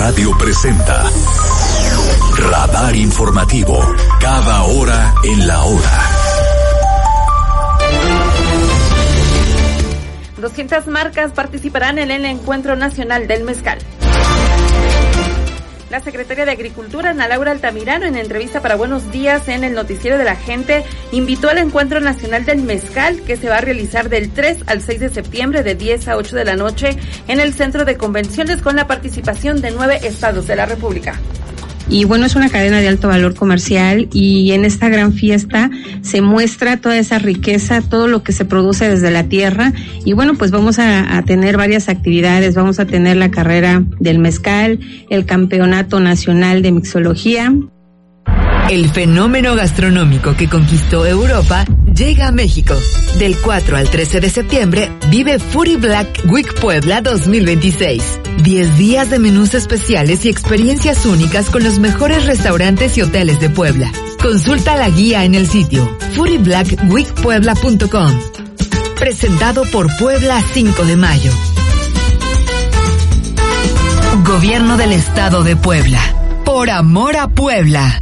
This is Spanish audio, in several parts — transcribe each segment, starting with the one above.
Radio presenta Radar Informativo, cada hora en la hora. 200 marcas participarán en el Encuentro Nacional del Mezcal. La secretaria de Agricultura, Ana Laura Altamirano, en entrevista para Buenos Días en el Noticiero de la Gente, invitó al Encuentro Nacional del Mezcal, que se va a realizar del 3 al 6 de septiembre de 10 a 8 de la noche en el Centro de Convenciones, con la participación de 9 estados de la República. Y bueno, es una cadena de alto valor comercial, y en esta gran fiesta se muestra toda esa riqueza, todo lo que se produce desde la tierra. Y bueno, pues vamos a tener varias actividades. Vamos a tener la carrera del mezcal, el Campeonato Nacional de Mixología. El fenómeno gastronómico que conquistó Europa llega a México. Del 4 al 13 de septiembre vive Foodie Black Week Puebla 2026. 10 días de menús especiales y experiencias únicas con los mejores restaurantes y hoteles de Puebla. Consulta la guía en el sitio foodieblackweekpuebla.com. Presentado por Puebla 5 de Mayo. Gobierno del Estado de Puebla. Por amor a Puebla.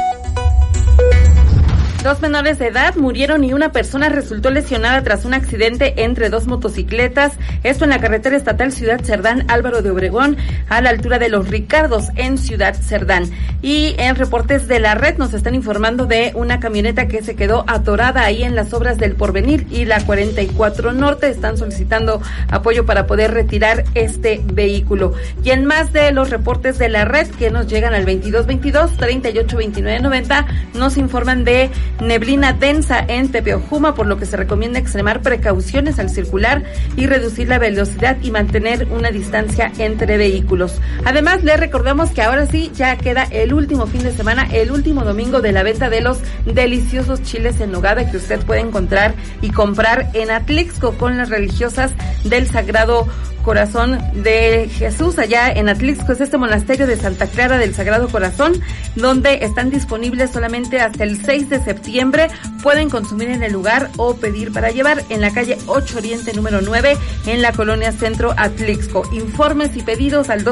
2 menores de edad murieron y una persona resultó lesionada tras un accidente entre 2 motocicletas, esto en la carretera estatal Ciudad Cerdán, Álvaro de Obregón, a la altura de Los Ricardos, en Ciudad Cerdán. Y en reportes de la red nos están informando de una camioneta que se quedó atorada ahí en las obras del Porvenir y la 44 Norte. Están solicitando apoyo para poder retirar este vehículo. Y en más de los reportes de la red que nos llegan al 2222-382990, nos informan de neblina densa en Tepeojuma, por lo que se recomienda extremar precauciones al circular y reducir la velocidad y mantener una distancia entre vehículos. Además, les recordamos que ahora sí ya queda el último fin de semana, el último domingo de la venta de los deliciosos chiles en nogada que usted puede encontrar y comprar en Atlixco con las religiosas del Sagrado Corazón de Jesús. Allá en Atlixco es este monasterio de Santa Clara del Sagrado Corazón, donde están disponibles solamente hasta el 6 de septiembre. Pueden consumir en el lugar o pedir para llevar en la calle 8 Oriente número 9 en la colonia Centro Atlixco. Informes y pedidos al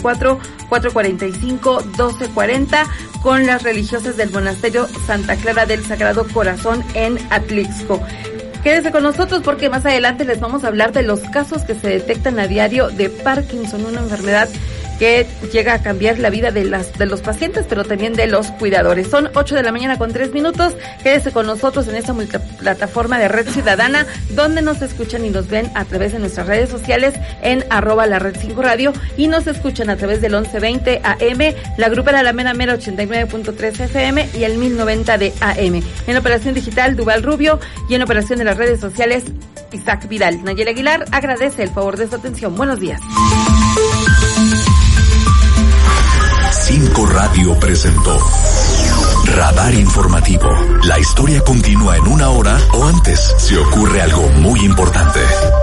244-445-1240 con las religiosas del monasterio Santa Clara del Sagrado Corazón en Atlixco. Quédese con nosotros porque más adelante les vamos a hablar de los casos que se detectan a diario de Parkinson, una enfermedad que llega a cambiar la vida de los pacientes, pero también de los cuidadores. Son 8:03 a.m. Quédese con nosotros en esta multiplataforma de Red Ciudadana, donde nos escuchan y nos ven a través de nuestras redes sociales en @lared5radio, y nos escuchan a través del 1120 AM, la grupera La Mera Mera 89.3 FM y el 1090 de AM. En operación digital, Duval Rubio, y en operación de las redes sociales, Isaac Vidal. Nayeli Aguilar agradece el favor de su atención. Buenos días. 5 Radio presentó Radar Informativo. La historia continúa en 1 hora o antes si ocurre algo muy importante.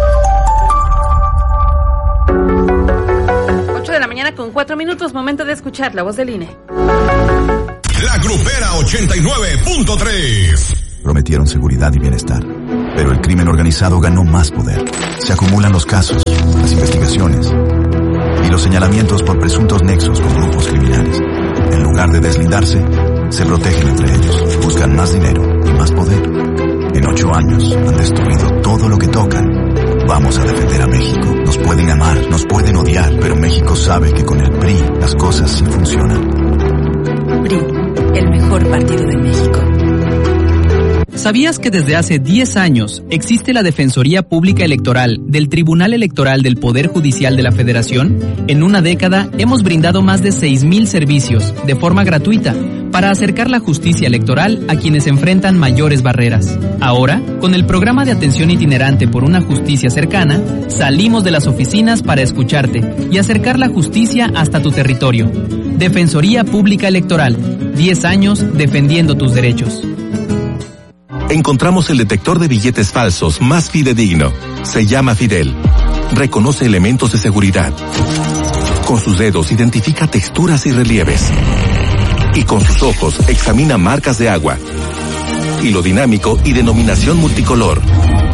8:04 a.m, momento de escuchar la voz del INE. La grupera 89.3. Prometieron seguridad y bienestar, pero el crimen organizado ganó más poder. Se acumulan los casos, las investigaciones y los señalamientos por presuntos nexos con grupos criminales. En lugar de deslindarse, se protegen entre ellos, buscan más dinero y más poder. En 8 años han destruido todo lo que tocan. Vamos a defender a México. Nos pueden amar, nos pueden odiar, pero México sabe que con el PRI las cosas sí funcionan. PRI, el mejor partido de México. ¿Sabías que desde hace 10 años existe la Defensoría Pública Electoral del Tribunal Electoral del Poder Judicial de la Federación? En una década hemos brindado más de 6,000 servicios de forma gratuita para acercar la justicia electoral a quienes enfrentan mayores barreras. Ahora, con el programa de atención itinerante por una justicia cercana, salimos de las oficinas para escucharte y acercar la justicia hasta tu territorio. Defensoría Pública Electoral, 10 años defendiendo tus derechos. Encontramos el detector de billetes falsos más fidedigno. Se llama Fidel. Reconoce elementos de seguridad. Con sus dedos identifica texturas y relieves. Y con sus ojos examina marcas de agua. Hilo dinámico y denominación multicolor.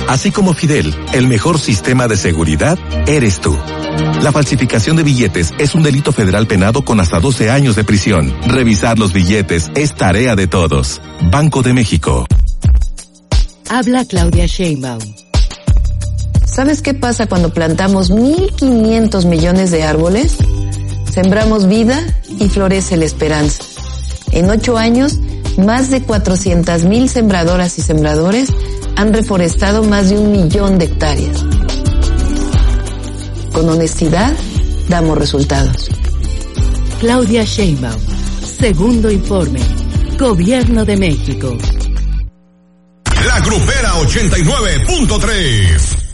Así como Fidel, el mejor sistema de seguridad eres tú. La falsificación de billetes es un delito federal penado con hasta 12 años de prisión. Revisar los billetes es tarea de todos. Banco de México. Habla Claudia Sheinbaum. ¿Sabes qué pasa cuando plantamos 1.500 millones de árboles? Sembramos vida y florece la esperanza. En 8 años, más de 400,000 sembradoras y sembradores han reforestado más de 1 millón de hectáreas. Con honestidad, damos resultados. Claudia Sheinbaum. Segundo informe. Gobierno de México. La Grupera 89.3.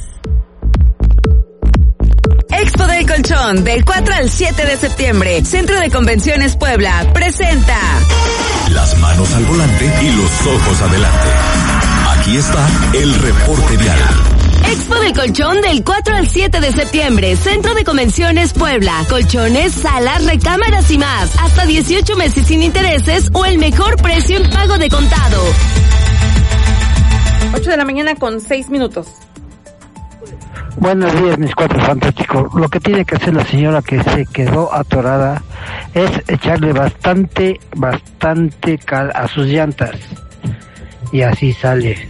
Expo del Colchón, del 4 al 7 de septiembre. Centro de Convenciones Puebla presenta Las manos al volante y los ojos adelante. Aquí está el reporte vial. Expo del Colchón del 4 al 7 de septiembre. Centro de Convenciones Puebla. Colchones, salas, recámaras y más. Hasta 18 meses sin intereses o el mejor precio en pago de contado. 8 de la mañana con 6 minutos. Buenos días, mis cuatro fantásticos. Lo que tiene que hacer la señora que se quedó atorada es echarle bastante cal a sus llantas. Y así sale.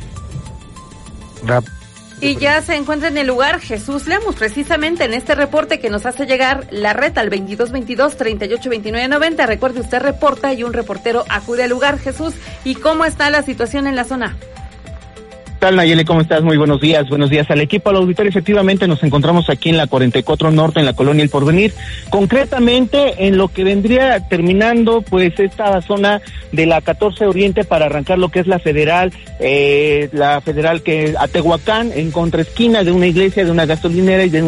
Y ya se encuentra en el lugar Jesús Lemus, precisamente en este reporte que nos hace llegar la red al 2222-382990. Recuerde, usted reporta y un reportero acude al lugar. Jesús, ¿y cómo está la situación en la zona? ¿Qué tal, Nayeli? ¿Cómo estás? Muy buenos días al equipo, al auditorio. Efectivamente nos encontramos aquí en la 44 Norte, en la colonia El Porvenir, concretamente en lo que vendría terminando pues esta zona de la 14 Oriente para arrancar lo que es la federal que a Tehuacán, en contraesquina de una iglesia, de una gasolinera y de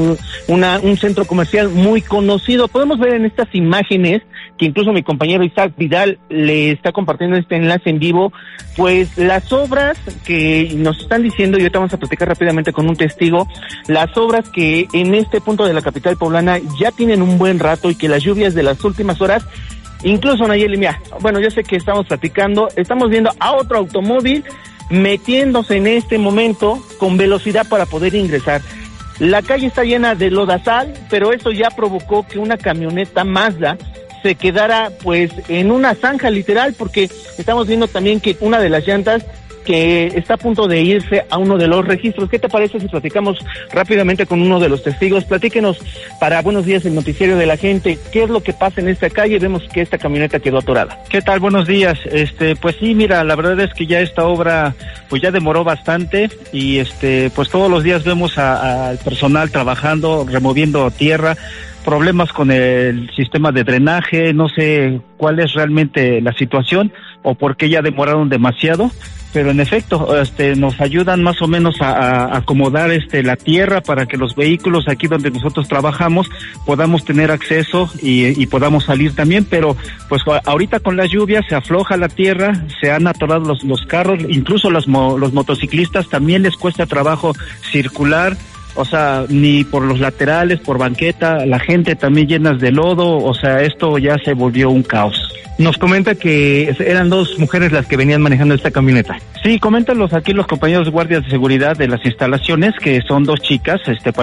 un centro comercial muy conocido. Podemos ver en estas imágenes, que incluso mi compañero Isaac Vidal le está compartiendo este enlace en vivo, pues las obras que nos están diciendo, y ahorita vamos a platicar rápidamente con un testigo, las obras que en este punto de la capital poblana ya tienen un buen rato y que las lluvias de las últimas horas, incluso Nayeli, mira, bueno, yo sé que estamos platicando, estamos viendo a otro automóvil metiéndose en este momento con velocidad para poder ingresar. La calle está llena de lodazal, pero eso ya provocó que una camioneta Mazda se quedara pues en una zanja literal, porque estamos viendo también que una de las llantas que está a punto de irse a uno de los registros. ¿Qué te parece si platicamos rápidamente con uno de los testigos? Platíquenos para Buenos Días, el noticiero de la gente, ¿qué es lo que pasa en esta calle? Vemos que esta camioneta quedó atorada. ¿Qué tal? Buenos días. Pues sí, mira, la verdad es que ya esta obra pues ya demoró bastante y pues todos los días vemos al personal trabajando, removiendo tierra, problemas con el sistema de drenaje, no sé cuál es realmente la situación o por qué ya demoraron demasiado, pero en efecto, nos ayudan más o menos a acomodar la tierra para que los vehículos aquí donde nosotros trabajamos podamos tener acceso y podamos salir también, pero pues ahorita con las lluvias se afloja la tierra, se han atorado los carros, incluso los motociclistas también les cuesta trabajo circular. O sea, ni por los laterales, por banqueta, la gente también llenas de lodo, o sea, esto ya se volvió un caos. Nos comenta que eran dos mujeres las que venían manejando esta camioneta. Sí, coméntalos aquí los compañeros guardias de seguridad de las instalaciones, que son dos chicas,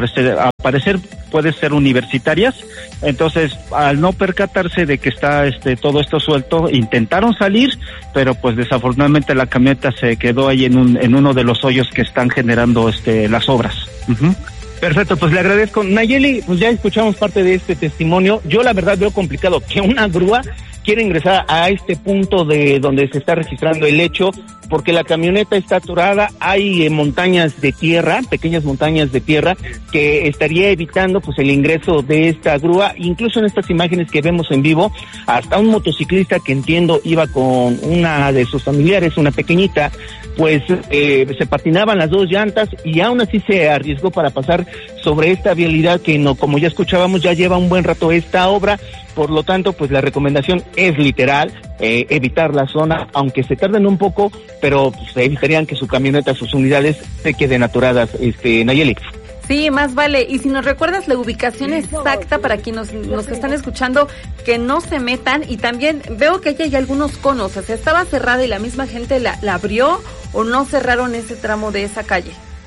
al parecer puede ser universitarias. Entonces, al no percatarse de que está todo esto suelto, intentaron salir, pero pues desafortunadamente la camioneta se quedó ahí en uno de los hoyos que están generando las obras. Uh-huh. Perfecto, pues le agradezco. Nayeli, pues ya escuchamos parte de este testimonio. Yo la verdad veo complicado que una grúa quiere ingresar a este punto de donde se está registrando el hecho, porque la camioneta está atorada, hay montañas de tierra, pequeñas montañas de tierra, que estaría evitando pues el ingreso de esta grúa. Incluso en estas imágenes que vemos en vivo, hasta un motociclista que entiendo iba con una de sus familiares, una pequeñita, pues se patinaban las dos llantas y aún así se arriesgó para pasar sobre esta vialidad que no, como ya escuchábamos, ya lleva un buen rato esta obra. Por lo tanto, pues la recomendación es literal, evitar la zona, aunque se tarden un poco, pero pues, evitarían que su camioneta, sus unidades se queden atoradas, Nayeli. Sí, más vale. Y si nos recuerdas la ubicación exacta para quienes nos están escuchando, que no se metan. Y también veo que hay algunos conos, o sea, estaba cerrada y la misma gente la abrió, o no cerraron ese tramo de esa calle.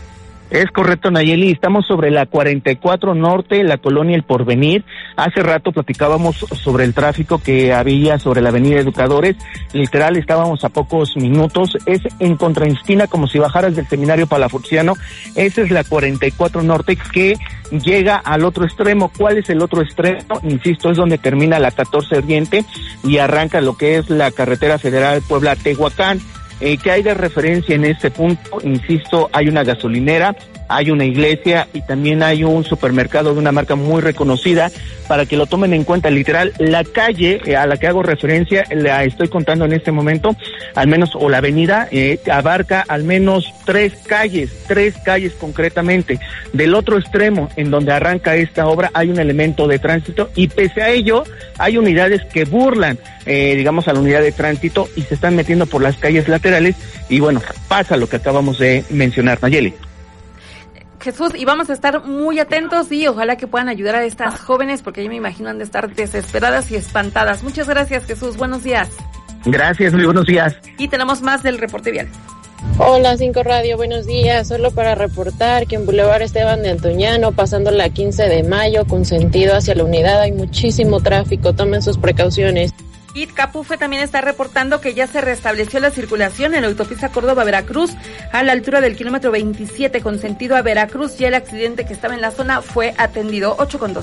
Es correcto, Nayeli, estamos sobre la 44 Norte, la colonia El Porvenir. Hace rato platicábamos sobre el tráfico que había sobre la avenida Educadores, literal estábamos a pocos minutos, es en contraesquina como si bajaras del Seminario Palafoxiano. Esa es la 44 Norte que llega al otro extremo. ¿Cuál es el otro extremo? Insisto, es donde termina la 14 Oriente y arranca lo que es la carretera federal Puebla-Tehuacán. ¿Qué hay de referencia en este punto? Insisto, hay una gasolinera, hay una iglesia y también hay un supermercado de una marca muy reconocida, para que lo tomen en cuenta. Literal, la calle a la que hago referencia, la estoy contando en este momento, al menos, o la avenida, abarca al menos tres calles concretamente. Del otro extremo, en donde arranca esta obra, hay un elemento de tránsito y pese a ello, hay unidades que burlan, digamos, a la unidad de tránsito y se están metiendo por las calles laterales y bueno, pasa lo que acabamos de mencionar, Nayeli. Jesús, y vamos a estar muy atentos y ojalá que puedan ayudar a estas jóvenes porque yo me imagino han de estar desesperadas y espantadas. Muchas gracias, Jesús. Buenos días. Gracias, muy buenos días. Y tenemos más del reporte vial. Hola, 5 Radio, buenos días. Solo para reportar que en Boulevard Esteban de Antoñano, pasando la 15 de mayo, con sentido hacia la unidad, hay muchísimo tráfico. Tomen sus precauciones. Y Capufe también está reportando que ya se restableció la circulación en la autopista Córdoba-Veracruz a la altura del kilómetro 27 con sentido a Veracruz. Ya el accidente que estaba en la zona fue atendido. 8:12.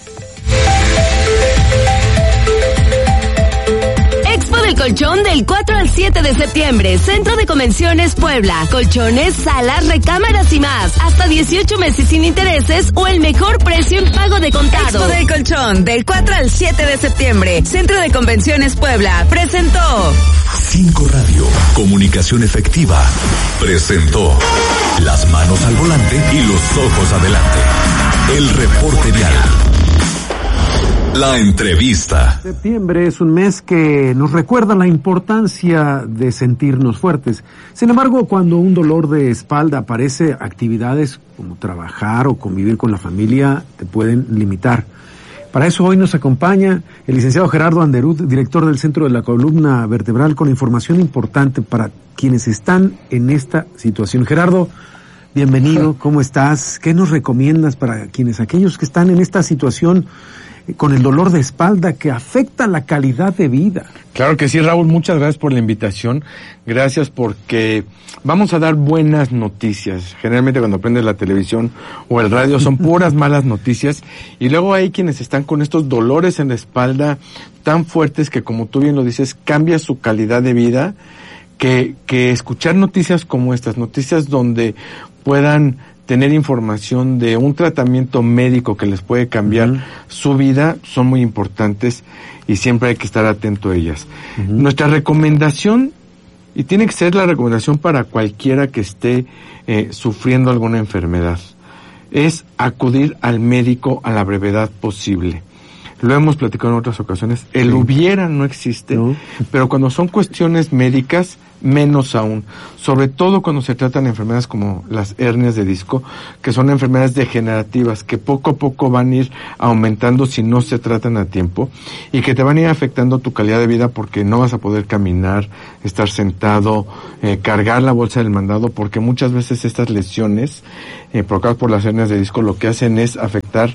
Expo del Colchón del 4 al 7 de septiembre. Centro de Convenciones Puebla. Colchones, salas, recámaras y más. Hasta 18 meses sin intereses o el mejor precio en pago de contado. Expo del Colchón del 4 al 7 de septiembre. Centro de Convenciones Puebla presentó 5 Radio, comunicación efectiva, presentó las manos al volante y los ojos adelante. El reporte vial. La entrevista. Septiembre es un mes que nos recuerda la importancia de sentirnos fuertes. Sin embargo, cuando un dolor de espalda aparece, actividades como trabajar o convivir con la familia te pueden limitar. Para eso hoy nos acompaña el licenciado Gerardo Anderud, director del Centro de la Columna Vertebral, con información importante para quienes están en esta situación. Gerardo, bienvenido, ¿cómo estás? ¿Qué nos recomiendas para aquellos que están en esta situación con el dolor de espalda que afecta la calidad de vida? Claro que sí, Raúl, muchas gracias por la invitación. Gracias porque vamos a dar buenas noticias. Generalmente cuando prendes la televisión o el radio son puras malas noticias y luego hay quienes están con estos dolores en la espalda tan fuertes que, como tú bien lo dices, cambia su calidad de vida, que escuchar noticias como estas, noticias donde puedan tener información de un tratamiento médico que les puede cambiar su vida, son muy importantes y siempre hay que estar atento a ellas. Nuestra recomendación, y tiene que ser la recomendación para cualquiera que esté sufriendo alguna enfermedad, es acudir al médico a la brevedad posible. Lo hemos platicado en otras ocasiones, el hubiera no existe, pero cuando son cuestiones médicas, menos aún, sobre todo cuando se tratan de enfermedades como las hernias de disco, que son enfermedades degenerativas que poco a poco van a ir aumentando si no se tratan a tiempo y que te van a ir afectando tu calidad de vida porque no vas a poder caminar, estar sentado, cargar la bolsa del mandado, porque muchas veces estas lesiones provocadas por las hernias de disco lo que hacen es afectar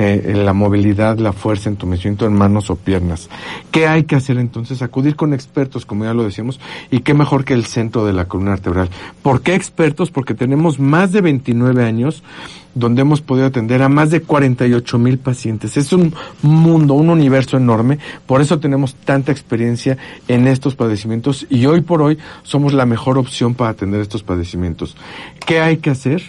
la movilidad, la fuerza, entumecimiento en manos o piernas. ¿Qué hay que hacer entonces? Acudir con expertos, como ya lo decíamos, y qué mejor que el Centro de la Columna Vertebral. ¿Por qué expertos? Porque tenemos más de 29 años donde hemos podido atender a más de 48,000 pacientes. Es un mundo, un universo enorme, por eso tenemos tanta experiencia en estos padecimientos y hoy por hoy somos la mejor opción para atender estos padecimientos. ¿Qué hay que hacer?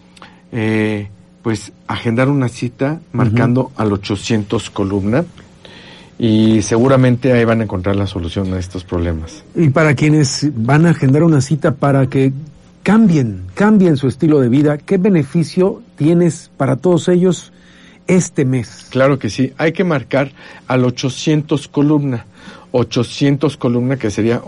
Pues agendar una cita marcando al 800 columna y seguramente ahí van a encontrar la solución a estos problemas. Y para quienes van a agendar una cita para que cambien su estilo de vida, ¿qué beneficio tienes para todos ellos este mes. Claro que sí, hay que marcar al 800 columna. 800 columna, que sería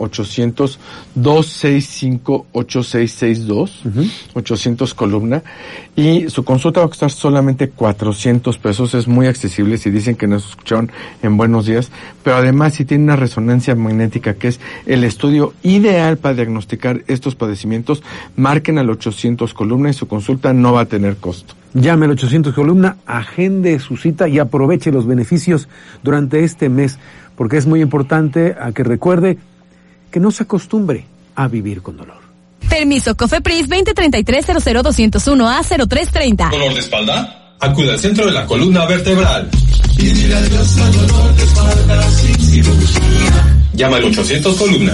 800-265-8662, 800 columna, y su consulta va a costar solamente 400 pesos, es muy accesible si dicen que nos escucharon en Buenos Días, pero además si tiene una resonancia magnética, que es el estudio ideal para diagnosticar estos padecimientos, marquen al 800 columna y su consulta no va a tener costo. Llame al 800 columna, agende su cita y aproveche los beneficios durante este mes, porque es muy importante a que recuerde que no se acostumbre a vivir con dolor. Permiso COFEPRIS 2033-00201A0330. ¿Dolor de espalda? Acude al centro de la columna vertebral. Y dile adiós al dolor de espalda sin cirugía. Llama al 800 columna.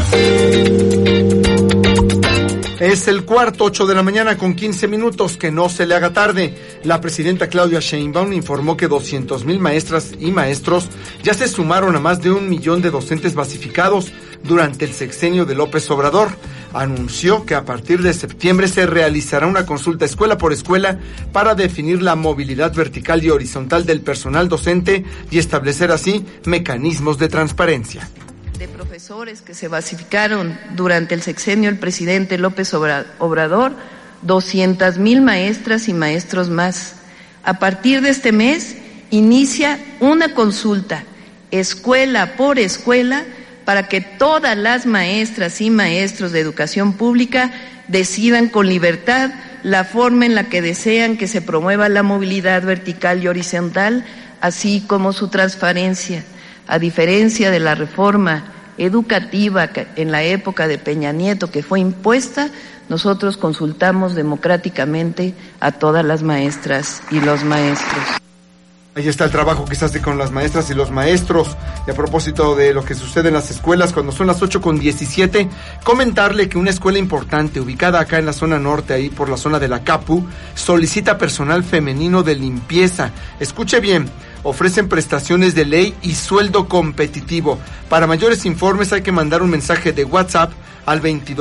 Es el cuarto, 8 de la mañana con 15 minutos, que no se le haga tarde. La presidenta Claudia Sheinbaum informó que 200,000 maestras y maestros ya se sumaron a más de 1 millón de docentes basificados durante el sexenio de López Obrador. Anunció que a partir de septiembre se realizará una consulta escuela por escuela para definir la movilidad vertical y horizontal del personal docente y establecer así mecanismos de transparencia. De profesores que se basificaron durante el sexenio del presidente López Obrador, 200,000 maestras y maestros más. A partir de este mes inicia una consulta escuela por escuela para que todas las maestras y maestros de educación pública decidan con libertad la forma en la que desean que se promueva la movilidad vertical y horizontal, así como su transparencia. A diferencia de la reforma educativa en la época de Peña Nieto que fue impuesta, nosotros consultamos democráticamente a todas las maestras y los maestros. Ahí está el trabajo que se hace con las maestras y los maestros. Y a propósito de lo que sucede en las escuelas, cuando son las 8:17, comentarle que una escuela importante ubicada acá en la zona norte, ahí por la zona de la Capu, solicita personal femenino de limpieza. Escuche bien, ofrecen prestaciones de ley y sueldo competitivo. Para mayores informes hay que mandar un mensaje de WhatsApp al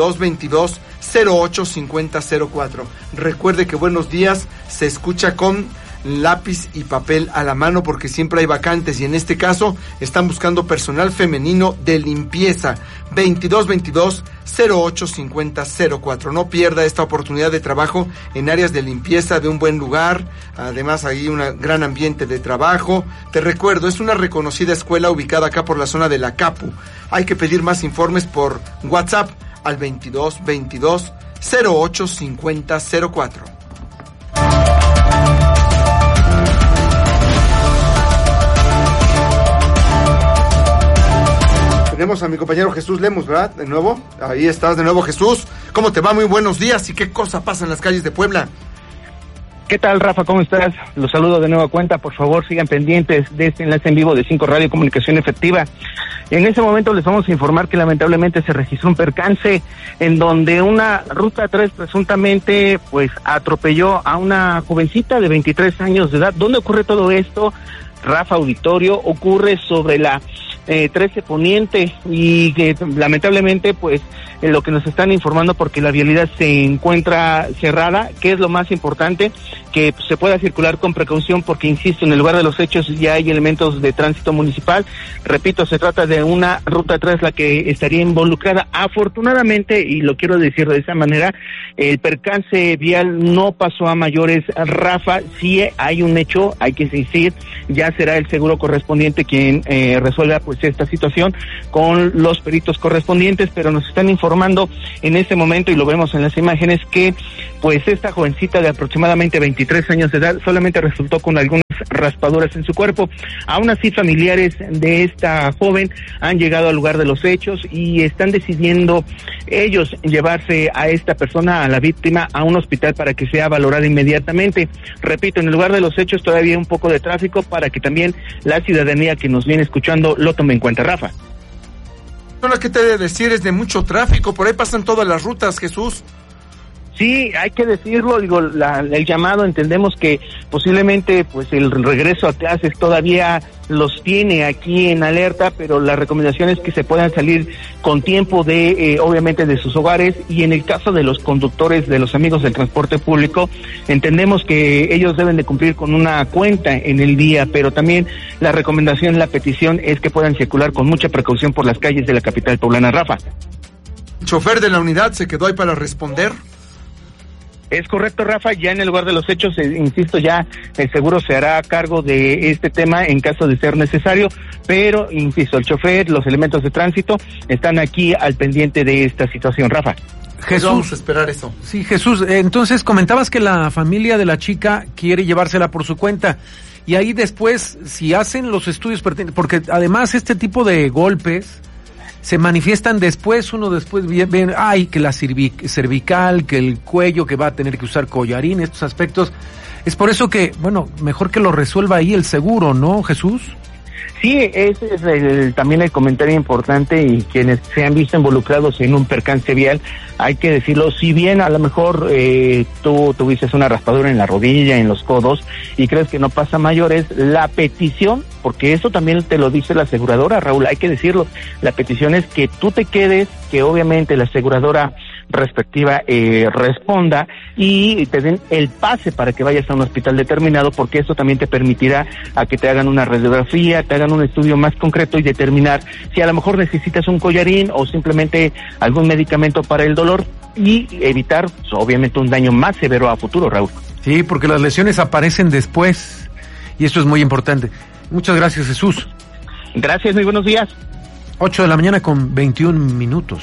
2222-085004. Recuerde que Buenos Días se escucha con lápiz y papel a la mano porque siempre hay vacantes y en este caso están buscando personal femenino de limpieza. 2222-085004. No pierda esta oportunidad de trabajo en áreas de limpieza de un buen lugar. Además hay un gran ambiente de trabajo. Te recuerdo, es una reconocida escuela ubicada acá por la zona de la Capu. Hay que pedir más informes por WhatsApp al 2222-085004. Tenemos a mi compañero Jesús Lemus, ¿verdad? De nuevo, ahí estás de nuevo, Jesús. ¿Cómo te va? Muy buenos días. ¿Y qué cosa pasa en las calles de Puebla? ¿Qué tal, Rafa? ¿Cómo estás? Los saludo de nueva cuenta. Por favor, sigan pendientes de este enlace en vivo de 5 Radio Comunicación Efectiva. En ese momento les vamos a informar que lamentablemente se registró un percance en donde una Ruta 3 presuntamente pues atropelló a una jovencita de 23 años de edad. ¿Dónde ocurre todo esto? Rafa, auditorio, ocurre sobre la 13 Poniente y que lamentablemente pues lo que nos están informando porque la vialidad se encuentra cerrada, que es lo más importante, que pues, se pueda circular con precaución porque insisto, en el lugar de los hechos ya hay elementos de tránsito municipal. Repito, se trata de una Ruta 3 la que estaría involucrada. Afortunadamente, y lo quiero decir de esa manera, el percance vial no pasó a mayores. Rafa, sí hay un hecho, hay que insistir, ya será el seguro correspondiente quien resuelva pues esta situación con los peritos correspondientes, pero nos están informando en este momento y lo vemos en las imágenes que pues esta jovencita de aproximadamente 23 años de edad solamente resultó con algunas raspaduras en su cuerpo. Aún así, familiares de esta joven han llegado al lugar de los hechos y están decidiendo ellos llevarse a esta persona, a la víctima, a un hospital para que sea valorada inmediatamente. Repito, en el lugar de los hechos todavía hay un poco de tráfico para que también la ciudadanía que nos viene escuchando lo tome en cuenta. Rafa. Lo que te he de decir es de mucho tráfico, por ahí pasan todas las rutas, Jesús. Sí, hay que decirlo, digo, el llamado, entendemos que posiblemente pues el regreso a clases todavía los tiene aquí en alerta, pero la recomendación es que se puedan salir con tiempo obviamente de sus hogares, y en el caso de los conductores, de los amigos del transporte público, entendemos que ellos deben de cumplir con una cuenta en el día, pero también la recomendación, la petición es que puedan circular con mucha precaución por las calles de la capital poblana. Rafa. ¿El chofer de la unidad se quedó ahí para responder? Es correcto, Rafa, ya en el lugar de los hechos, insisto, ya el seguro se hará cargo de este tema en caso de ser necesario, pero, insisto, el chofer, los elementos de tránsito están aquí al pendiente de esta situación, Rafa. Jesús, vamos a esperar eso. Sí, Jesús, entonces comentabas que la familia de la chica quiere llevársela por su cuenta, y ahí después, si hacen los estudios pertinentes, porque además este tipo de golpes se manifiestan después, uno después ven, que la cervical, que el cuello, que va a tener que usar collarín, estos aspectos. Es por eso que, bueno, mejor que lo resuelva ahí el seguro, ¿no, Jesús? Sí, ese es también el comentario importante, y quienes se han visto involucrados en un percance vial, hay que decirlo, si bien a lo mejor tú tuviste una raspadura en la rodilla, en los codos, y crees que no pasa mayores, la petición, porque eso también te lo dice la aseguradora, Raúl, hay que decirlo, la petición es que tú te quedes, que obviamente la aseguradora respectiva responda y te den el pase para que vayas a un hospital determinado, porque eso también te permitirá a que te hagan una radiografía, te hagan un estudio más concreto y determinar si a lo mejor necesitas un collarín o simplemente algún medicamento para el dolor, y evitar obviamente un daño más severo a futuro, Raúl. Sí, porque las lesiones aparecen después y esto es muy importante. Muchas gracias, Jesús. Gracias, muy buenos días. 8 de la mañana con 21 minutos.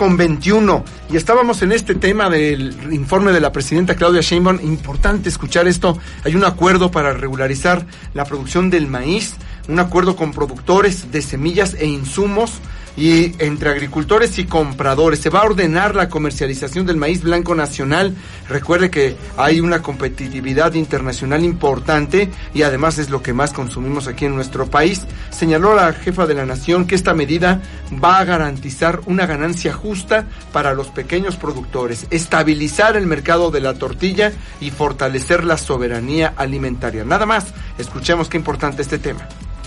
8:21. Y estábamos en este tema del informe de la presidenta Claudia Sheinbaum. Importante escuchar esto. Hay un acuerdo para regularizar la producción del maíz, un acuerdo con productores de semillas e insumos, y entre agricultores y compradores. Se va a ordenar la comercialización del maíz blanco nacional. Recuerde que hay una competitividad internacional importante y además es lo que más consumimos aquí en nuestro país. Señaló la jefa de la nación que esta medida va a garantizar una ganancia justa para los pequeños productores, estabilizar el mercado de la tortilla y fortalecer la soberanía alimentaria. Nada más, escuchemos qué importante este tema.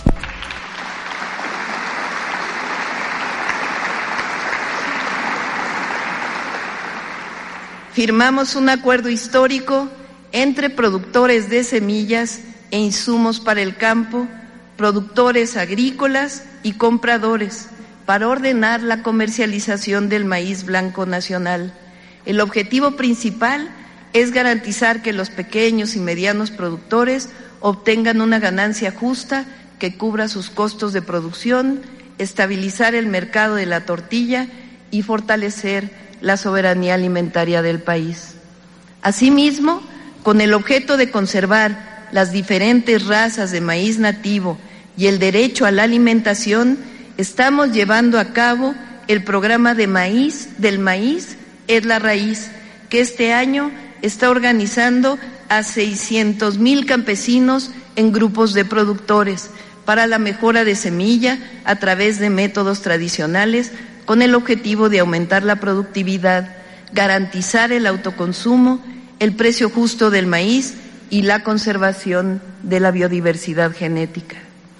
Firmamos un acuerdo histórico entre productores de semillas e insumos para el campo, productores agrícolas y compradores para ordenar la comercialización del maíz blanco nacional. El objetivo principal es garantizar que los pequeños y medianos productores obtengan una ganancia justa que cubra sus costos de producción, estabilizar el mercado de la tortilla y fortalecer la soberanía alimentaria del país. Asimismo, con el objeto de conservar las diferentes razas de maíz nativo y el derecho a la alimentación, estamos llevando a cabo el programa de maíz, del maíz es la raíz, que este año está organizando a 600,000 campesinos en grupos de productores para la mejora de semilla a través de métodos tradicionales, con el objetivo de aumentar la productividad, garantizar el autoconsumo, el precio justo del maíz y la conservación de la biodiversidad genética.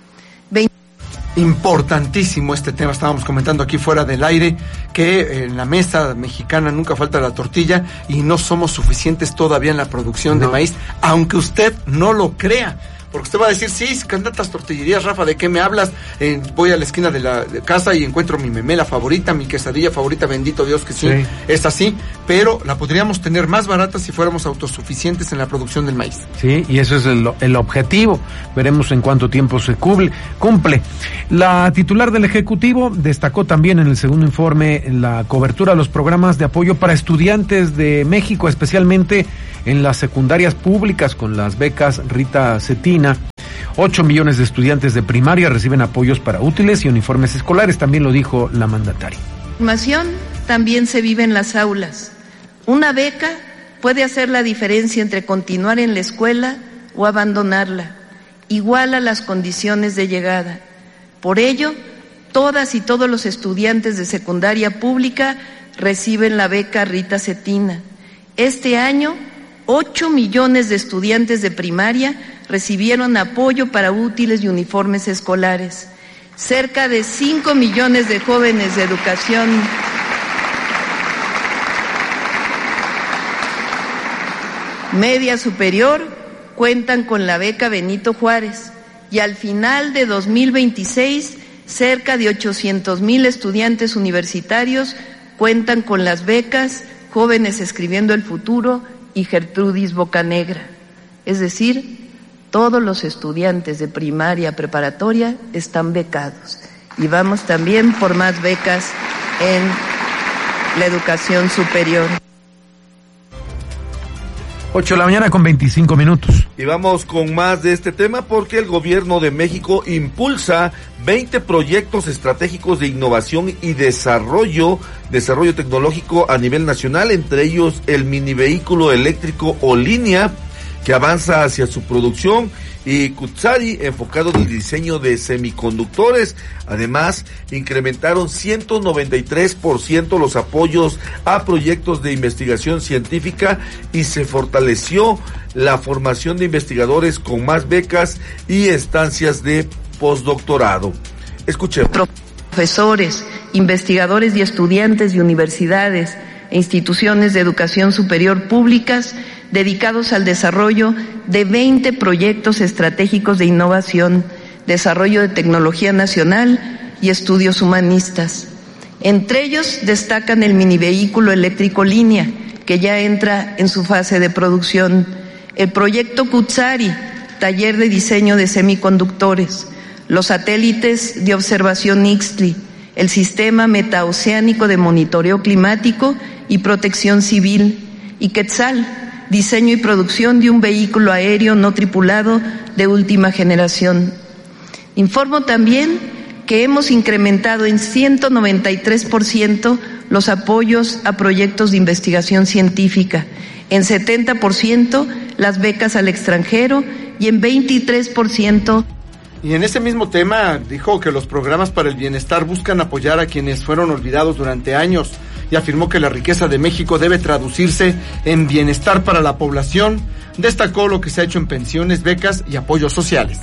Importantísimo este tema, estábamos comentando aquí fuera del aire que en la mesa mexicana nunca falta la tortilla y no somos suficientes todavía en la producción de maíz, aunque usted no lo crea. Porque usted va a decir, sí, tantas tortillerías, Rafa, ¿de qué me hablas? Voy a la esquina de la casa y encuentro mi memela favorita, mi quesadilla favorita, bendito Dios que sí, es así, pero la podríamos tener más barata si fuéramos autosuficientes en la producción del maíz. Sí, y eso es el objetivo. Veremos en cuánto tiempo se cumple. La titular del Ejecutivo destacó también en el segundo informe la cobertura de los programas de apoyo para estudiantes de México, especialmente en las secundarias públicas con las becas Rita Cetina. 8 millones de estudiantes de primaria reciben apoyos para útiles y uniformes escolares, también lo dijo la mandataria. La formación también se vive en las aulas. Una beca puede hacer la diferencia entre continuar en la escuela o abandonarla, igual a las condiciones de llegada. Por ello, todas y todos los estudiantes de secundaria pública reciben la beca Rita Cetina. Este año, 8 millones de estudiantes de primaria recibieron apoyo para útiles y uniformes escolares. Cerca de 5 millones de jóvenes de educación media superior cuentan con la beca Benito Juárez y al final de 2026 cerca de 800,000 estudiantes universitarios cuentan con las becas Jóvenes Escribiendo el Futuro y Gertrudis Bocanegra. Es decir, todos los estudiantes de primaria preparatoria están becados y vamos también por más becas en la educación superior. 8 de la mañana con 25 minutos. Y vamos con más de este tema porque el gobierno de México impulsa 20 proyectos estratégicos de innovación y desarrollo tecnológico a nivel nacional, entre ellos el mini vehículo eléctrico Olinia, que avanza hacia su producción, y Kutsari, enfocado en el diseño de semiconductores. Además, incrementaron 193% los apoyos a proyectos de investigación científica y se fortaleció la formación de investigadores con más becas y estancias de postdoctorado. Escuchemos. Profesores, investigadores y estudiantes de universidades e instituciones de educación superior públicas dedicados al desarrollo de 20 proyectos estratégicos de innovación, desarrollo de tecnología nacional y estudios humanistas. Entre ellos destacan el mini vehículo eléctrico Línea, que ya entra en su fase de producción, el proyecto Kutsari, taller de diseño de semiconductores, los satélites de observación Ixtli, el sistema metaoceánico de monitoreo climático y protección civil, y Quetzal, diseño y producción de un vehículo aéreo no tripulado de última generación. Informo también que hemos incrementado en 193% los apoyos a proyectos de investigación científica, en 70% las becas al extranjero y en 23%. Y en ese mismo tema dijo que los programas para el bienestar buscan apoyar a quienes fueron olvidados durante años y afirmó que la riqueza de México debe traducirse en bienestar para la población. Destacó lo que se ha hecho en pensiones, becas y apoyos sociales.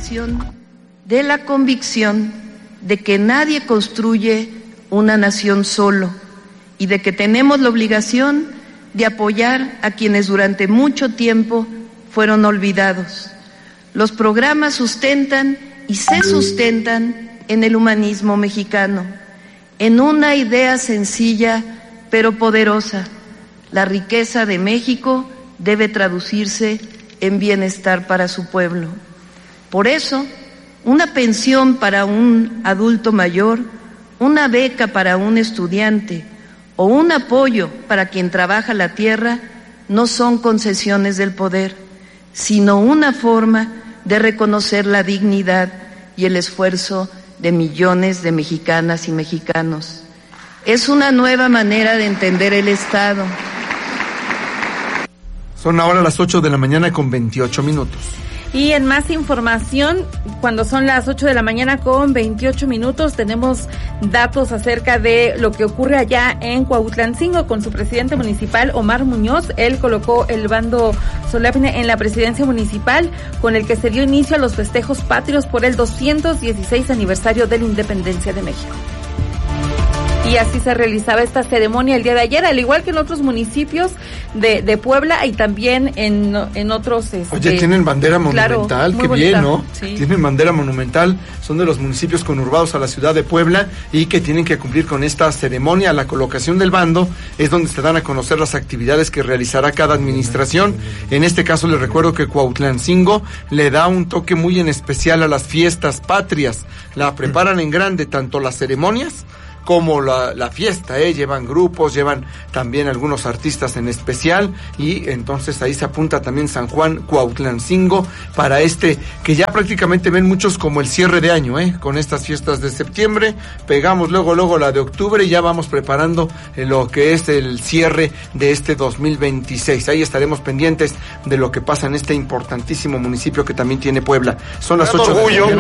De la convicción de que nadie construye una nación solo y de que tenemos la obligación de apoyar a quienes durante mucho tiempo fueron olvidados. Los programas sustentan y se sustentan en el humanismo mexicano, en una idea sencilla pero poderosa. La riqueza de México debe traducirse en bienestar para su pueblo. Por eso, una pensión para un adulto mayor, una beca para un estudiante o un apoyo para quien trabaja la tierra no son concesiones del poder, sino una forma de reconocer la dignidad y el esfuerzo de millones de mexicanas y mexicanos. Es una nueva manera de entender el Estado. Son ahora las 8 de la mañana con 28 minutos. Y en más información, cuando son las 8 de la mañana con 28 minutos, tenemos datos acerca de lo que ocurre allá en Cuautlancingo con su presidente municipal, Omar Muñoz. Él colocó el bando solemne en la presidencia municipal con el que se dio inicio a los festejos patrios por el 216 aniversario de la independencia de México. Y así se realizaba esta ceremonia el día de ayer, al igual que en otros municipios de Puebla y también en otros... Oye, tienen bandera monumental, claro, qué bonita. bien, ¿no? Sí. Tienen bandera monumental, son de los municipios conurbados a la ciudad de Puebla y que tienen que cumplir con esta ceremonia. La colocación del bando es donde se dan a conocer las actividades que realizará cada administración. En este caso les recuerdo que Cuautlancingo le da un toque muy en especial a las fiestas patrias. La preparan en grande, tanto las ceremonias como la fiesta, llevan grupos, llevan también algunos artistas en especial y entonces ahí se apunta también San Juan Cuautlancingo para que ya prácticamente ven muchos como el cierre de año, con estas fiestas de septiembre, pegamos luego la de octubre y ya vamos preparando lo que es el cierre de este 2026. Ahí estaremos pendientes de lo que pasa en este importantísimo municipio que también tiene Puebla. Son las 8 de la mañana.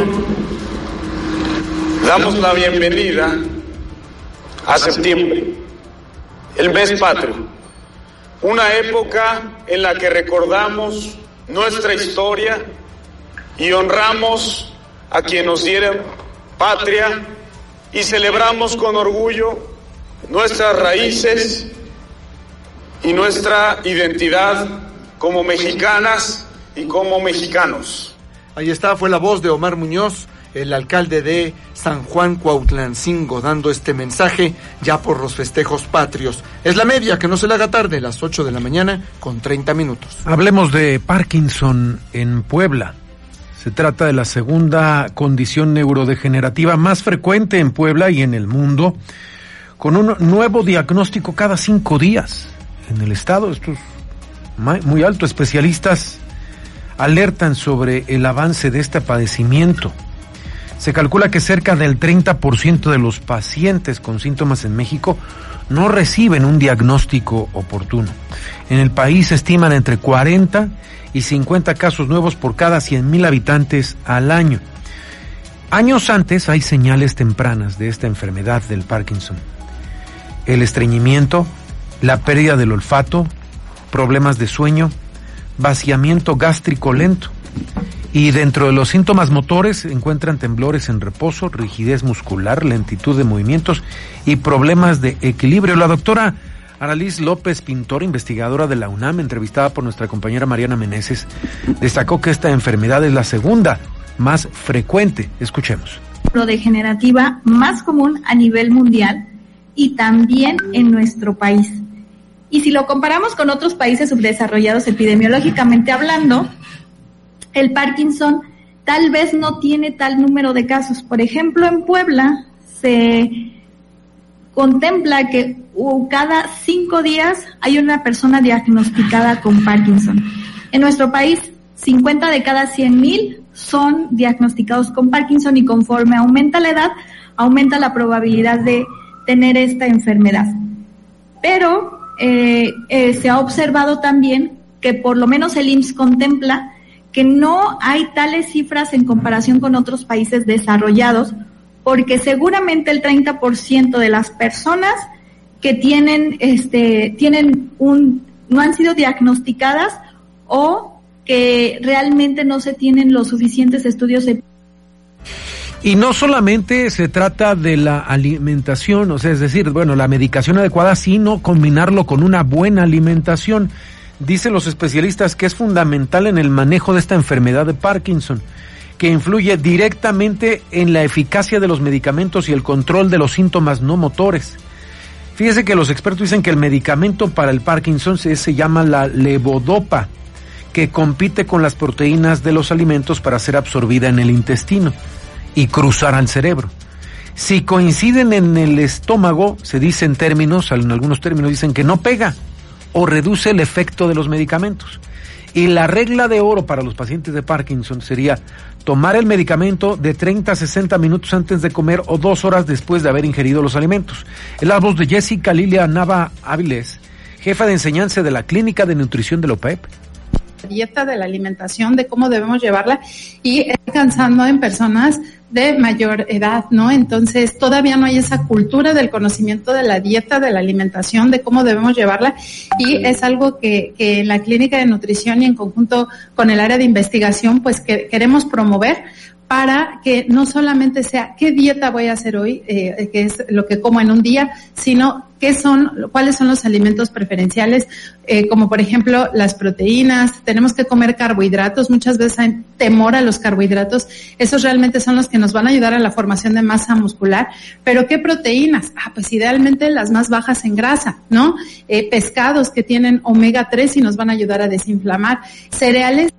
Damos la bienvenida a septiembre, el mes patrio, una época en la que recordamos nuestra historia y honramos a quienes nos dieron patria y celebramos con orgullo nuestras raíces y nuestra identidad como mexicanas y como mexicanos. Ahí está, fue la voz de Omar Muñoz, el alcalde de San Juan Cuautlancingo, dando este mensaje ya por los festejos patrios. Es la media, que no se le haga tarde, las 8 de la mañana con 30 minutos. Hablemos de Parkinson en Puebla. Se trata de la segunda condición neurodegenerativa más frecuente en Puebla y en el mundo, con un nuevo diagnóstico cada 5 días. En el estado, esto es muy alto. Especialistas alertan sobre el avance de este padecimiento. Se calcula que cerca del 30% de los pacientes con síntomas en México no reciben un diagnóstico oportuno. En el país se estiman entre 40 y 50 casos nuevos por cada 100,000 habitantes al año. Años antes hay señales tempranas de esta enfermedad del Parkinson. El estreñimiento, la pérdida del olfato, problemas de sueño, vaciamiento gástrico lento. Y dentro de los síntomas motores se encuentran temblores en reposo, rigidez muscular, lentitud de movimientos y problemas de equilibrio. La doctora Aralís López Pintor, investigadora de la UNAM, entrevistada por nuestra compañera Mariana Meneses, destacó que esta enfermedad es la segunda más frecuente. Escuchemos. Neurodegenerativa más común a nivel mundial y también en nuestro país. Y si lo comparamos con otros países subdesarrollados epidemiológicamente hablando, el Parkinson tal vez no tiene tal número de casos. Por ejemplo, en Puebla se contempla que cada 5 días hay una persona diagnosticada con Parkinson. En nuestro país, 50 de cada 100,000 son diagnosticados con Parkinson y conforme aumenta la edad, aumenta la probabilidad de tener esta enfermedad. Pero se ha observado también que por lo menos el IMSS contempla que no hay tales cifras en comparación con otros países desarrollados, porque seguramente el 30% de las personas que no han sido diagnosticadas o que realmente no se tienen los suficientes estudios de... Y no solamente se trata de la alimentación, o sea, es decir, la medicación adecuada, sino combinarlo con una buena alimentación. Dicen los especialistas que es fundamental en el manejo de esta enfermedad de Parkinson, que influye directamente en la eficacia de los medicamentos y el control de los síntomas no motores. Fíjese que los expertos dicen que el medicamento para el Parkinson se llama la levodopa, que compite con las proteínas de los alimentos para ser absorbida en el intestino y cruzar al cerebro. Si coinciden en el estómago, se dice en algunos términos dicen que no pega o reduce el efecto de los medicamentos. Y la regla de oro para los pacientes de Parkinson sería tomar el medicamento de 30 a 60 minutos antes de comer o 2 horas después de haber ingerido los alimentos. Es la voz de Jessica Lilia Nava Áviles, jefa de enseñanza de la Clínica de Nutrición de la OPEP. Dieta, de la alimentación, de cómo debemos llevarla y alcanzando en personas de mayor edad, ¿no? Entonces todavía no hay esa cultura del conocimiento de la dieta, de la alimentación, de cómo debemos llevarla y es algo que en la Clínica de Nutrición y en conjunto con el área de investigación pues que queremos promover para que no solamente sea qué dieta voy a hacer hoy, que es lo que como en un día, sino cuáles son los alimentos preferenciales, como por ejemplo las proteínas. Tenemos que comer carbohidratos, muchas veces hay temor a los carbohidratos, esos realmente son los que nos van a ayudar a la formación de masa muscular, pero ¿qué proteínas? Pues idealmente las más bajas en grasa, ¿no? Pescados que tienen omega 3 y nos van a ayudar a desinflamar, cereales.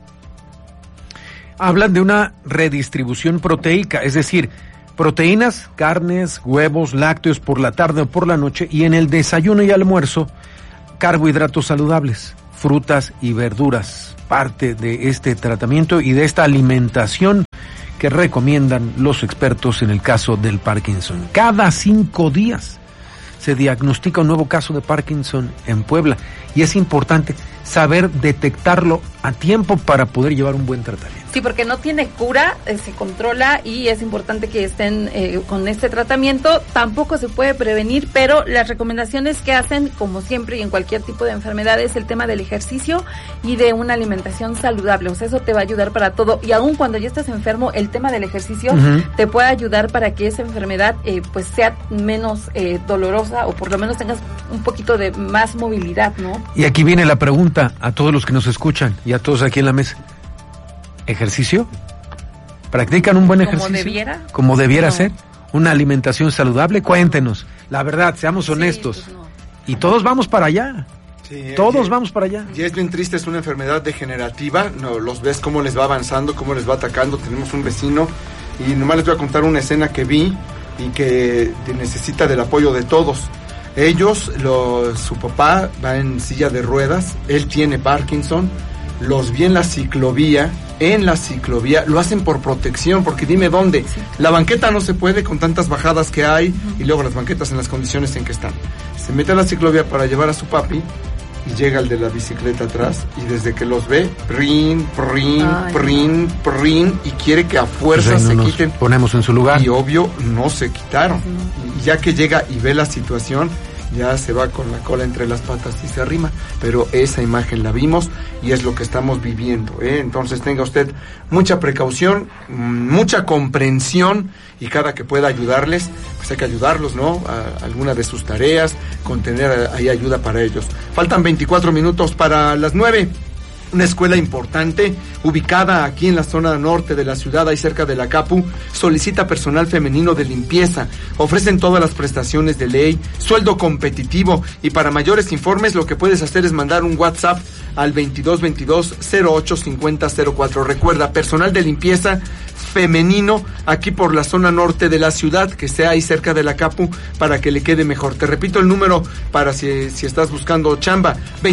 Hablan de una redistribución proteica, es decir, proteínas, carnes, huevos, lácteos por la tarde o por la noche y en el desayuno y almuerzo, carbohidratos saludables, frutas y verduras, parte de este tratamiento y de esta alimentación que recomiendan los expertos en el caso del Parkinson. Cada 5 días se diagnostica un nuevo caso de Parkinson en Puebla y es importante saber detectarlo a tiempo para poder llevar un buen tratamiento. Sí, porque no tiene cura, se controla y es importante que estén con este tratamiento. Tampoco se puede prevenir, pero las recomendaciones que hacen, como siempre y en cualquier tipo de enfermedad, es el tema del ejercicio y de una alimentación saludable. O sea, eso te va a ayudar para todo. Y aún cuando ya estás enfermo, el tema del ejercicio te puede ayudar para que esa enfermedad pues sea menos dolorosa, o por lo menos tengas un poquito de más movilidad, ¿no? Y aquí viene la pregunta a todos los que nos escuchan y a todos aquí en la mesa. ¿Ejercicio? ¿Practican un buen ejercicio? ¿Como debiera ser? ¿Una alimentación saludable? Cuéntenos. La verdad, seamos honestos. Pues no. Y todos vamos para allá. Sí, todos vamos para allá. Y es bien triste, es una enfermedad degenerativa. No, los ves cómo les va avanzando, cómo les va atacando. Tenemos un vecino y nomás les voy a contar una escena que vi y que necesita del apoyo de todos. Su papá va en silla de ruedas, él tiene Parkinson, los vi en la ciclovía, lo hacen por protección, porque dime dónde, la banqueta no se puede con tantas bajadas que hay, y luego las banquetas en las condiciones en que están. Se mete a la ciclovía para llevar a su papi, y llega el de la bicicleta atrás, y desde que los ve, prin, y quiere que a fuerza pues se quiten. Ponemos en su lugar. Y obvio, no se quitaron. Y ya que llega y ve la situación, ya se va con la cola entre las patas y se arrima, pero esa imagen la vimos y es lo que estamos viviendo, Entonces tenga usted mucha precaución, mucha comprensión, y cada que pueda ayudarles, pues hay que ayudarlos, ¿no? A alguna de sus tareas, con tener ahí ayuda para ellos. Faltan 24 minutos para las 9. Una escuela importante, ubicada aquí en la zona norte de la ciudad, ahí cerca de la Capu, solicita personal femenino de limpieza. Ofrecen todas las prestaciones de ley, sueldo competitivo, y para mayores informes lo que puedes hacer es mandar un WhatsApp al 2222-085004. Recuerda, personal de limpieza femenino aquí por la zona norte de la ciudad, que esté ahí cerca de la Capu, para que le quede mejor. Te repito el número para si estás buscando chamba,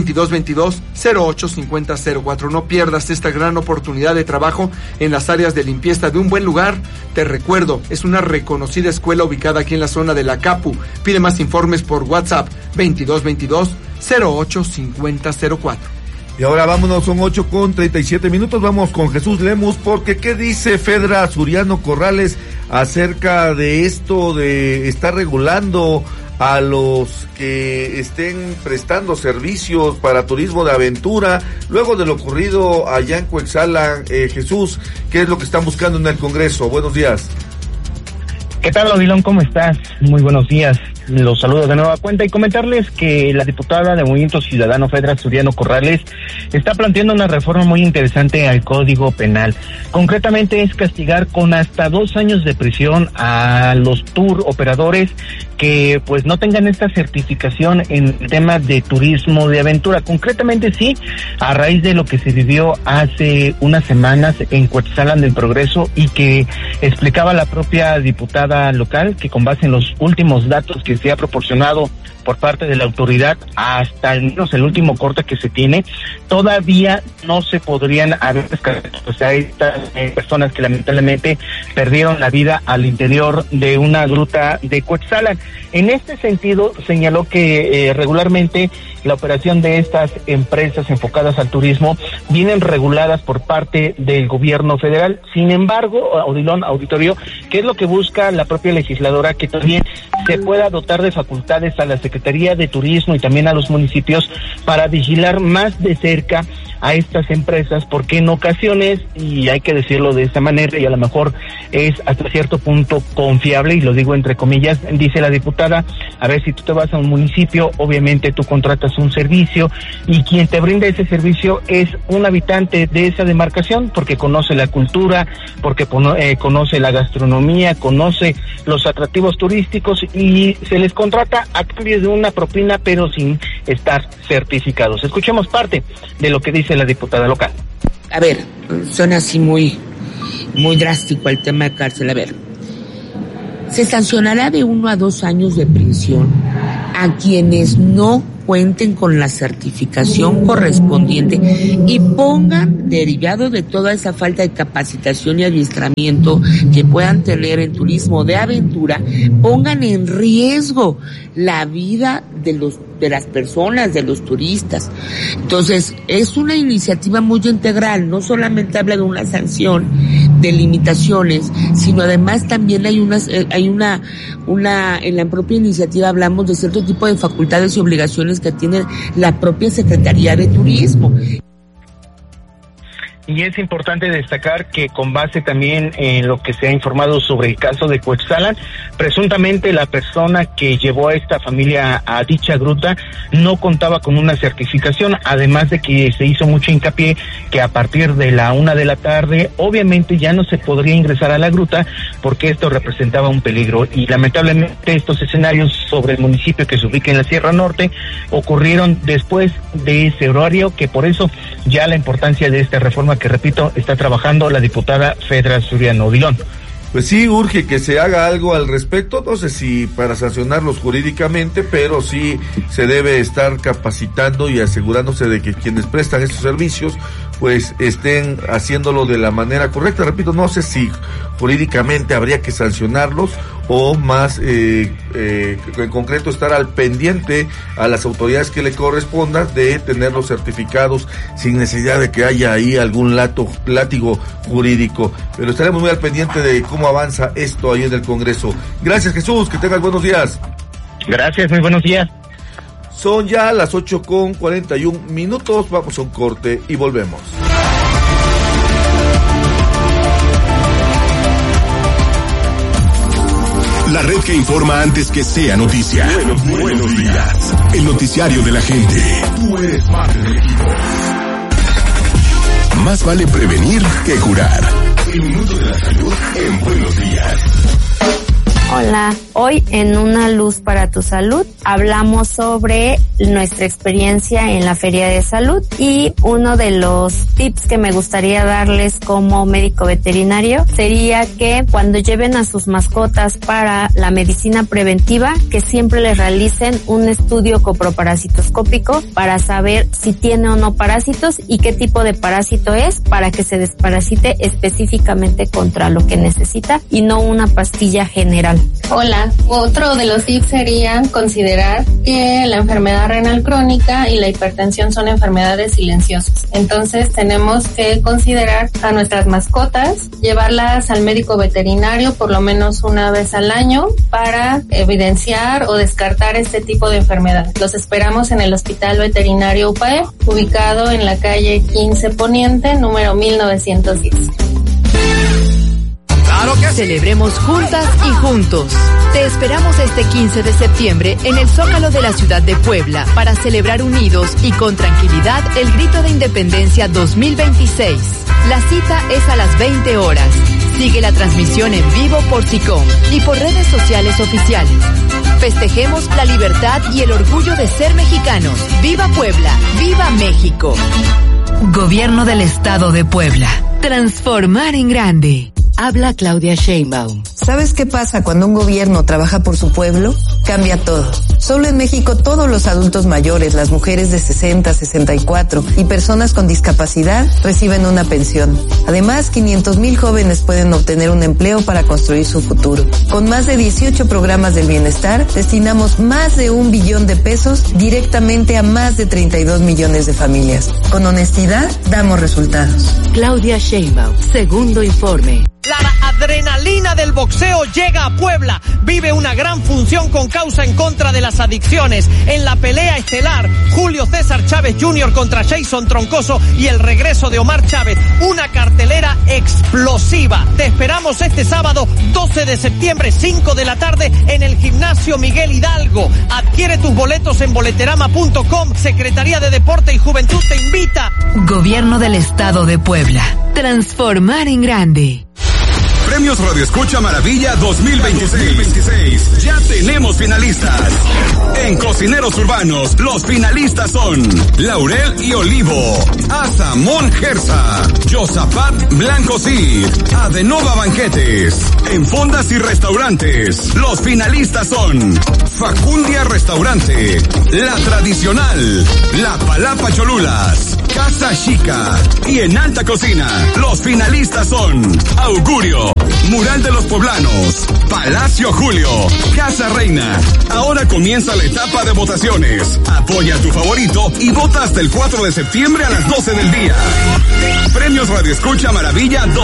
2222-085004. No pierdas esta gran oportunidad de trabajo en las áreas de limpieza de un buen lugar. Te recuerdo, es una reconocida escuela ubicada aquí en la zona de la Capu. Pide más informes por WhatsApp, 2222-085004. Y ahora vámonos, son 8:37, vamos con Jesús Lemus, porque ¿qué dice Fedra Suriano Corrales acerca de esto de estar regulando a los que estén prestando servicios para turismo de aventura, luego de lo ocurrido allá en Coexala? Jesús, ¿qué es lo que están buscando en el Congreso? Buenos días. ¿Qué tal, Odilon? ¿Cómo estás? Muy buenos días. Los saludo de nueva cuenta y comentarles que la diputada de Movimiento Ciudadano Fedra Suriano Corrales está planteando una reforma muy interesante al Código Penal. Concretamente es castigar con hasta 2 años de prisión a los tour operadores que pues no tengan esta certificación en el tema de turismo de aventura. Concretamente sí, a raíz de lo que se vivió hace unas semanas en Cuetzalan del Progreso, y que explicaba la propia diputada local que con base en los últimos datos que se ha proporcionado por parte de la autoridad, hasta al menos el último corte que se tiene, todavía no se podrían haber descargado, o sea, estas personas que lamentablemente perdieron la vida al interior de una gruta de Coetzalan. En este sentido, señaló que regularmente la operación de estas empresas enfocadas al turismo vienen reguladas por parte del gobierno federal. Sin embargo, Odilon, auditorio, ¿qué es lo que busca la propia legisladora? Que también se pueda dotar de facultades a la Secretaría de Turismo y también a los municipios para vigilar más de cerca a estas empresas, porque en ocasiones, y hay que decirlo de esta manera, y a lo mejor es hasta cierto punto confiable, y lo digo entre comillas, dice la diputada, a ver, si tú te vas a un municipio, obviamente tú contratas un servicio, y quien te brinda ese servicio es un habitante de esa demarcación, porque conoce la cultura, porque conoce la gastronomía, conoce los atractivos turísticos, y se les contrata a cambio de una propina, pero sin estar certificados. Escuchemos parte de lo que dice la diputada local. A ver, suena así muy drástico el tema de cárcel. A ver, se sancionará de 1 a 2 años de prisión a quienes no cuenten con la certificación correspondiente y pongan, derivado de toda esa falta de capacitación y adiestramiento que puedan tener en turismo de aventura, pongan en riesgo la vida de las personas, de los turistas. Entonces, es una iniciativa muy integral, no solamente habla de una sanción, de limitaciones, sino además también hay en la propia iniciativa hablamos de cierto tipo de facultades y obligaciones que tiene la propia Secretaría de Turismo. Y es importante destacar que con base también en lo que se ha informado sobre el caso de Cuetzalan, presuntamente la persona que llevó a esta familia a dicha gruta no contaba con una certificación, además de que se hizo mucho hincapié que a partir de la 1 de la tarde obviamente ya no se podría ingresar a la gruta porque esto representaba un peligro, y lamentablemente estos escenarios sobre el municipio que se ubica en la Sierra Norte ocurrieron después de ese horario, que por eso ya la importancia de esta reforma que, repito, está trabajando la diputada Fedra Suriano. Odilon. Pues sí, urge que se haga algo al respecto, no sé si para sancionarlos jurídicamente, pero sí se debe estar capacitando y asegurándose de que quienes prestan estos servicios pues estén haciéndolo de la manera correcta. Repito, no sé si jurídicamente habría que sancionarlos o más en concreto estar al pendiente a las autoridades que le corresponda de tenerlos certificados sin necesidad de que haya ahí algún látigo jurídico, pero estaremos muy al pendiente de cómo avanza esto ahí en el Congreso. Gracias, Jesús, que tengas buenos días. Gracias, muy buenos días. Son ya las 8:41, vamos a un corte y volvemos. La red que informa antes que sea noticia. Buenos días. El noticiario de la gente. Tú eres parte del equipo. Más vale prevenir que curar. El minuto de la salud en Buenos Días. Hola, hoy en Una Luz para tu Salud hablamos sobre nuestra experiencia en la Feria de Salud, y uno de los tips que me gustaría darles como médico veterinario sería que cuando lleven a sus mascotas para la medicina preventiva, que siempre les realicen un estudio coproparasitoscópico para saber si tiene o no parásitos y qué tipo de parásito es, para que se desparasite específicamente contra lo que necesita y no una pastilla general. Hola, otro de los tips sería considerar que la enfermedad renal crónica y la hipertensión son enfermedades silenciosas. Entonces tenemos que considerar a nuestras mascotas, llevarlas al médico veterinario por lo menos una vez al año para evidenciar o descartar este tipo de enfermedad. Los esperamos en el Hospital Veterinario UPAE, ubicado en la calle 15 Poniente, número 1910. Celebremos juntas y juntos. Te esperamos este 15 de septiembre en el Zócalo de la ciudad de Puebla para celebrar unidos y con tranquilidad el Grito de Independencia 2026. La cita es a las 20 horas. Sigue la transmisión en vivo por SICOM y por redes sociales oficiales. Festejemos la libertad y el orgullo de ser mexicanos. ¡Viva Puebla! ¡Viva México! Gobierno del Estado de Puebla. Transformar en grande. Habla Claudia Sheinbaum. ¿Sabes qué pasa cuando un gobierno trabaja por su pueblo? Cambia todo. Solo en México todos los adultos mayores, las mujeres de 60, 64 y personas con discapacidad reciben una pensión. Además, 500,000 jóvenes pueden obtener un empleo para construir su futuro. Con más de 18 programas del bienestar, destinamos más de 1 billón de pesos directamente a más de 32 millones de familias. Con honestidad, damos resultados. Claudia Sheinbaum, segundo informe. La adrenalina del boxeo llega a Puebla. Vive una gran función con causa en contra de las adicciones. En la pelea estelar, Julio César Chávez Jr. contra Jason Troncoso y el regreso de Omar Chávez. Una cartelera explosiva. Te esperamos este sábado 12 de septiembre, 5 de la tarde, en el Gimnasio Miguel Hidalgo. Adquiere tus boletos en boleterama.com. Secretaría de Deporte y Juventud te invita. Gobierno del Estado de Puebla. Transformar en grande. Premios Radio Escucha Maravilla 2026. Ya tenemos finalistas. En Cocineros Urbanos, los finalistas son Laurel y Olivo, Azamón Gersa, Yosapat Blanco Cid, Adenova Banquetes. En Fondas y Restaurantes, los finalistas son Facundia Restaurante, La Tradicional, La Palapa Cholulas, Casa Chica. Y en Alta Cocina, los finalistas son Augurio, Mural de los Poblanos, Palacio Julio, Casa Reina. Ahora comienza la etapa de votaciones. Apoya a tu favorito y vota hasta el 4 de septiembre a las 12 del día. Premios Radio Escucha Maravilla